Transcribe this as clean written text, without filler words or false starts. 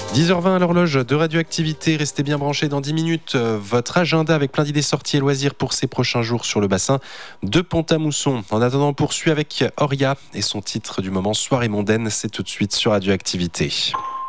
10h20 à l'horloge de Radioactivité. Restez bien branchés dans 10 minutes. Votre agenda avec plein d'idées sorties et loisirs pour ces prochains jours sur le bassin de Pont-à-Mousson. En attendant, on poursuit avec Oria et son titre du moment Soirée mondaine. C'est tout de suite sur Radioactivité.